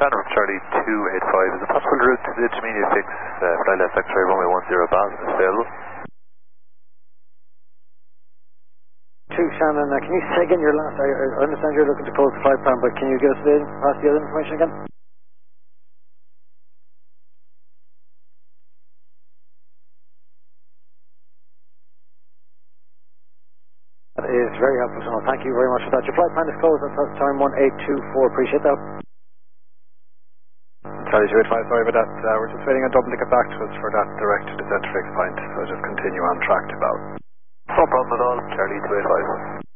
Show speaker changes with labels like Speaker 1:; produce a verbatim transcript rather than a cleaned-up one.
Speaker 1: Shannon from Charlie two eight five. Is it possible to route to the Gemini six, uh, fly left X-ray runway one zero, Basel is available?
Speaker 2: two Shannon, uh, can you say again your last, I, I understand you're looking to close the flight plan, but can you give us the, pass the other information again? That is very helpful to know. Thank you very much for that. Your flight plan is closed at time one eight two four. Appreciate that.
Speaker 3: Charlie two eight five, sorry about that. Uh, we're just waiting on Dublin to get back to us for that direct to the centre fix point, so just continue on track to Bow.
Speaker 1: No problem at all, Charlie two eight five.